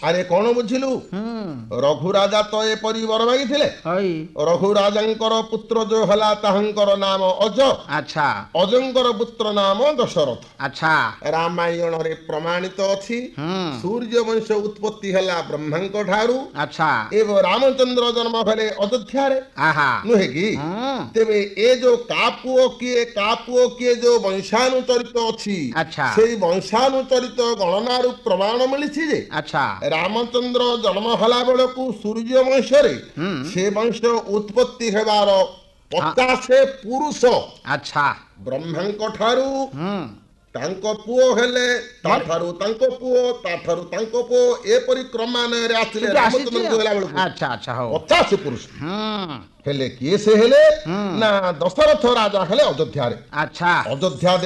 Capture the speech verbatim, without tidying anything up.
ଆରେ କଣ ବୁଝିଲୁ ରଘୁ ରାଜା ତ ଏପରି ବର ମାଗିଥିଲେ ରଘୁ ରାଜାଙ୍କର ପୁତ୍ର ଯୋଉ ହେଲା ତାହାଙ୍କର ନାମ ଅଜ ଆଚ୍ଛା ଅଜଙ୍କର ପୁତ୍ର ନାମ ଦଶରଥ ଆଚ୍ଛା ରାମାୟଣରେ ପ୍ରମାଣିତ ଅଛି ହୁଁ ସୂର୍ଯ୍ୟ ବଂଶ ଉତ୍ପତ୍ତି ହେଲା ବ୍ରହ୍ମାଙ୍କ ଠାରୁ ଆଚ୍ଛା ଏବଂ ରାମଚନ୍ଦ୍ର ଜନ୍ମ ହେଲେ ଅଯୋଧ୍ୟାରେ ଆହା ନୁହେଁ କି ହୁଁ ତେବେ ଏ ଯୋଉ କା ପୁଅ କିଏ କା ପୁଅ କିଏ ଯୋଉ ବଂଶାନୁଚରିତ ଅଛି ଆଚ୍ଛା ସେଇ ବଂଶାନୁଚରିତ ଗଣନାରୁ ପ୍ରମାଣ ମିଳିଛି ଯେ ଆଚ୍ଛା ରାମଚନ୍ଦ୍ର ଜନ୍ମ ହେଲା ବେଳକୁ ସୂର୍ଯ୍ୟ ବଂଶରେ ହୁଁ ସେ ବଂଶ ଉତ୍ପତ୍ତି ହେବାର ପଚାଶ ପୁରୁଷ ଆଚ୍ଛା ବ୍ରହ୍ମାଙ୍କ ଠାରୁ ହୁଁ ତାଙ୍କ ପୁଅ ହେଲେ ମୋର ତାଠାରୁ ତାଙ୍କ ପୁଅ ତାଠାରୁ ତାଙ୍କ ପୁଅ ଏପରି କ୍ରମାନ୍ୱୟରେ ଆସିଲେ ଏମିତି ଆସିଛି ରାମଚନ୍ଦ୍ରଙ୍କୁ ହେଲା ବେଳକୁ ଆଚ୍ଛା ଆଚ୍ଛା ହଉ ପଚାଶ ପୁରୁଷ ହୁଁ ହେଲେ କିଏ ସେ ହେଲେ ହୁଁ ନା ଦଶରଥ ରାଜା ହେଲେ ଅଯୋଧ୍ୟାରେ ଆଚ୍ଛା ଅଯୋଧ୍ୟା